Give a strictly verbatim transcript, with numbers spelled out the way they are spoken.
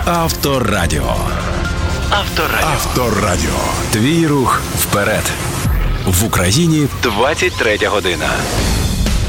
Авторадіо. Авторадіо. Авторадіо. Твій рух вперед. В Україні двадцять третя година.